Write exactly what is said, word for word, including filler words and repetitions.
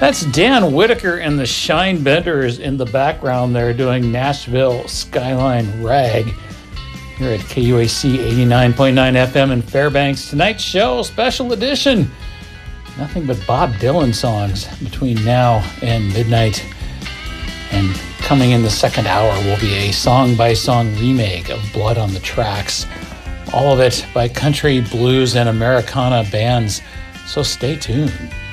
That's Dan Whitaker and the Shine Benders in the background there doing Nashville Skyline Rag here at K U A C eighty-nine point nine F M in Fairbanks. Tonight's show, special edition. Nothing but Bob Dylan songs between now and midnight. And coming in the second hour will be a song-by-song remake of Blood on the Tracks. All of it by country, blues, and Americana bands. So stay tuned.